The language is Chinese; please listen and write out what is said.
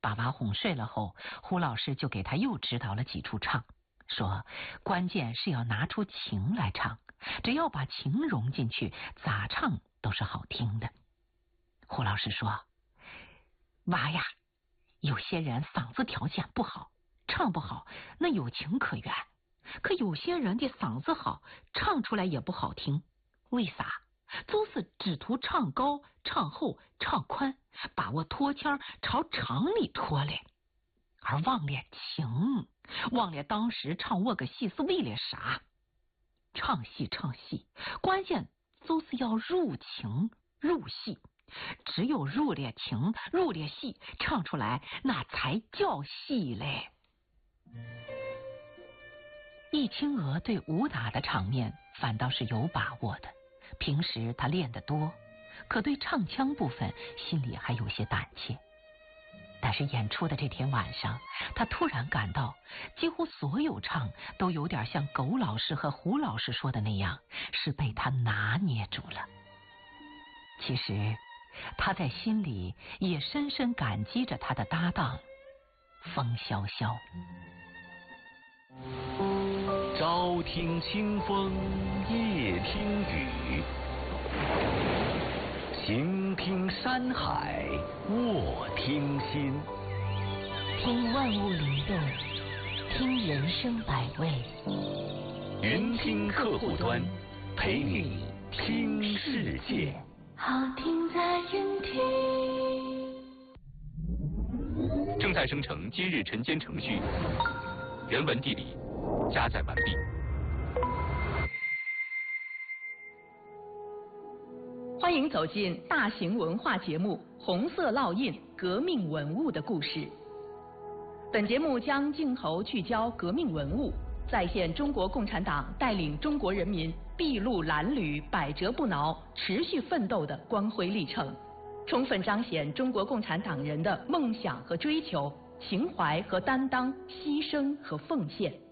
把娃哄睡了后，胡老师就给他又指导了几处唱，说关键是要拿出情来唱，只要把情融进去，咋唱都是好听的。胡老师说，娃呀，有些人嗓子条件不好，唱不好，那有情可原，可有些人的嗓子好，唱出来也不好听，为啥？就是只图唱高、唱厚、唱宽，把我拖腔朝场里拖来，而忘了情，忘了当时唱我个戏是为了啥。唱戏，关键就是要入情入戏，只有入了情入了戏，唱出来那才叫戏嘞。易清娥对武打的场面反倒是有把握的，平时他练得多，可对唱腔部分心里还有些胆怯。但是演出的这天晚上，他突然感到几乎所有唱都有点像狗老师和胡老师说的那样，是被他拿捏住了。其实他在心里也深深感激着他的搭档风萧萧。 朝听清风，夜听雨，行听山海，卧听心。 听万物灵动，听人生百味。 云听客户端，陪你听世界。 好听在云听。 正在生成今日晨间程序，原文地理加载完毕。 欢迎走进大型文化节目《红色烙印：革命文物的故事》。本节目将镜头聚焦革命文物，再现中国共产党带领中国人民筚路蓝缕、百折不挠、持续奋斗的光辉历程，充分彰显中国共产党人的梦想和追求、情怀和担当、牺牲和奉献。